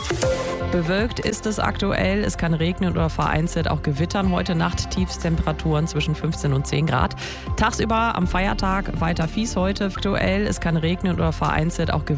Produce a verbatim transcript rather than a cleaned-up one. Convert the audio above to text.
Bewölkt ist es aktuell, es kann regnen oder vereinzelt auch gewittern. Heute Nacht Tiefstemperaturen zwischen fünfzehn und zehn Grad. Tagsüber am Feiertag weiter fies heute. Aktuell, es kann regnen oder vereinzelt auch gewittern.